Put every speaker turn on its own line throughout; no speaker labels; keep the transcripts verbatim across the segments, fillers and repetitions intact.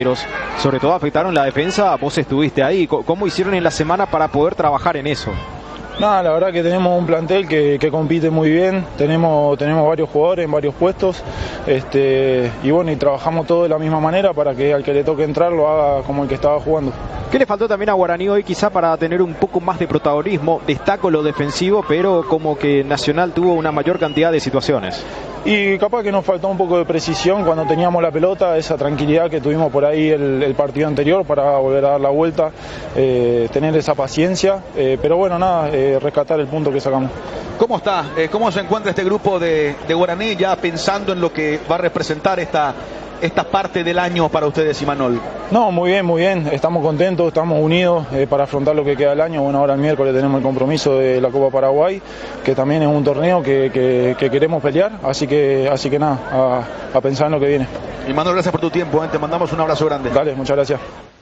sobre todo afectaron la defensa. Vos estuviste ahí, ¿cómo hicieron en la semana para poder trabajar en eso?
Nada, la verdad que tenemos un plantel que, que compite muy bien, tenemos, tenemos varios jugadores en varios puestos, este, y bueno, y trabajamos todo de la misma manera para que al que le toque entrar lo haga como el que estaba jugando.
¿Qué le faltó también a Guaraní hoy quizá para tener un poco más de protagonismo? Destaco lo defensivo, pero como que Nacional tuvo una mayor cantidad de situaciones.
Y capaz que nos faltó un poco de precisión cuando teníamos la pelota, esa tranquilidad que tuvimos por ahí el, el partido anterior para volver a dar la vuelta, eh, tener esa paciencia, eh, pero bueno, nada, eh, rescatar el punto que sacamos.
¿Cómo está? Eh, ¿Cómo se encuentra este grupo de, de Guaraní ya pensando en lo que va a representar esta, esta parte del año para ustedes, Imanol?
No, muy bien, muy bien, estamos contentos, estamos unidos eh, para afrontar lo que queda del año. Bueno, ahora el miércoles tenemos el compromiso de la Copa Paraguay, que también es un torneo que, que, que queremos pelear, así que, así que nada, a, a pensar en lo que viene.
Imanol, gracias por tu tiempo, ¿eh? Te mandamos un abrazo grande.
Dale, muchas gracias.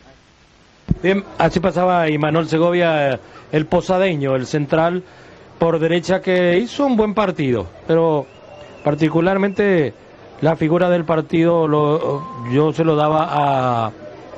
Bien, así pasaba Imanol Segovia, el posadeño, el central por derecha, que hizo un buen partido, pero particularmente la figura del partido lo, yo se lo daba a,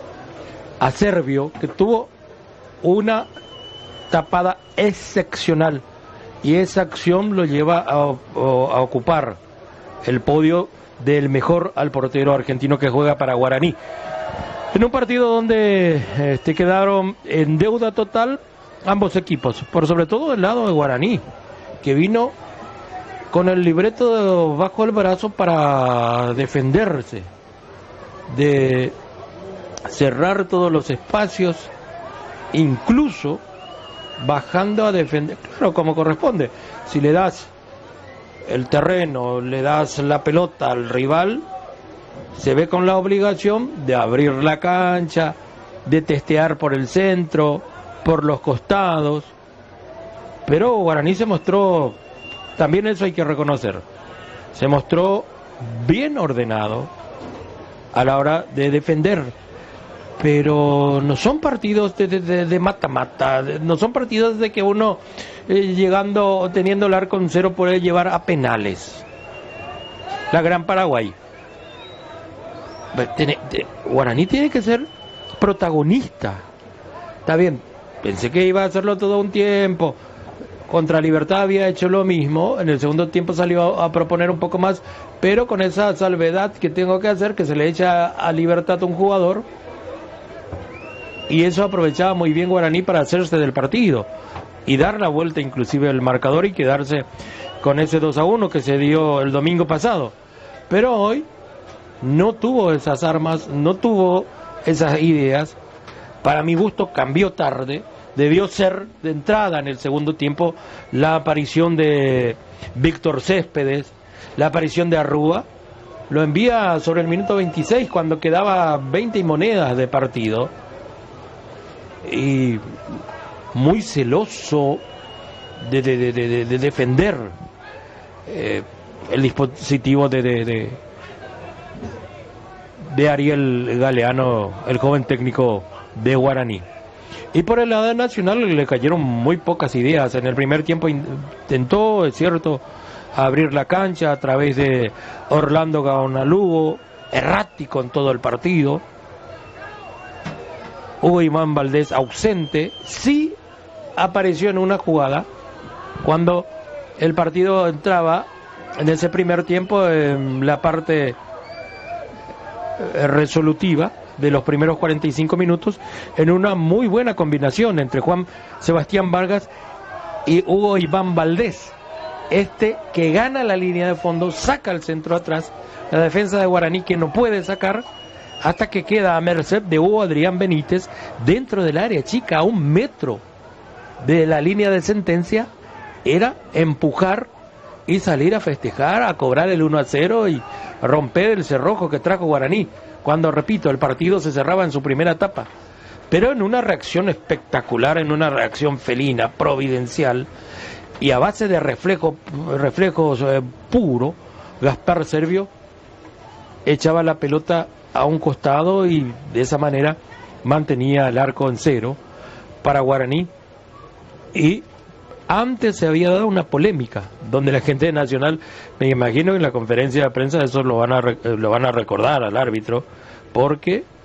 a Servio, que tuvo una tapada excepcional y esa acción lo lleva a, a, a ocupar el podio del mejor al portero argentino que juega para Guaraní. En un partido donde este, quedaron en deuda total ambos equipos, por sobre todo del lado de Guaraní, que vino con el libreto bajo el brazo para defenderse, de cerrar todos los espacios, incluso bajando a defender, claro, como corresponde. Si le das el terreno, le das la pelota al rival, se ve con la obligación de abrir la cancha, de testear por el centro, por los costados, pero Guaraní se mostró, también eso hay que reconocer, se mostró bien ordenado a la hora de defender, pero no son partidos de mata-mata, no son partidos de que uno eh, llegando, teniendo el arco en cero puede llevar a penales. La Gran Paraguay, Tiene, te, Guaraní tiene que ser protagonista. Está bien, pensé que iba a hacerlo todo un tiempo. Contra Libertad había hecho lo mismo. En el segundo tiempo salió a, a proponer un poco más, pero con esa salvedad que tengo que hacer, que se le echa a Libertad un jugador, y eso aprovechaba muy bien Guaraní para hacerse del partido y dar la vuelta inclusive el marcador y quedarse con ese dos a uno que se dio el domingo pasado. Pero hoy no tuvo esas armas, no tuvo esas ideas. Para mi gusto cambió tarde. Debió ser de entrada en el segundo tiempo la aparición de Víctor Céspedes, la aparición de Arrúa. Lo envía sobre el minuto veintiséis cuando quedaba veinte y monedas de partido. Y muy celoso de, de, de, de, de defender eh, el dispositivo de... de, de de Ariel Galeano, el joven técnico de Guaraní. Y por el lado nacional le cayeron muy pocas ideas. En el primer tiempo intentó, es cierto, abrir la cancha a través de Orlando Gaonalugo, errático en todo el partido. Hugo Iván Valdés ausente, sí apareció en una jugada cuando el partido entraba en ese primer tiempo en la parte resolutiva de los primeros cuarenta y cinco minutos, en una muy buena combinación entre Juan Sebastián Vargas y Hugo Iván Valdés, este que gana la línea de fondo, saca el centro atrás, la defensa de Guaraní que no puede sacar, hasta que queda a merced de Hugo Adrián Benítez dentro del área chica, a un metro de la línea de sentencia. Era empujar y salir a festejar, a cobrar el uno a cero y romper el cerrojo que trajo Guaraní, cuando, repito, el partido se cerraba en su primera etapa. Pero en una reacción espectacular, en una reacción felina, providencial, y a base de reflejo, reflejos eh, puro, Gaspar Servio echaba la pelota a un costado y de esa manera mantenía el arco en cero para Guaraní. Y antes se había dado una polémica donde la gente de Nacional, me imagino en la conferencia de prensa eso lo van a, lo van a recordar al árbitro, porque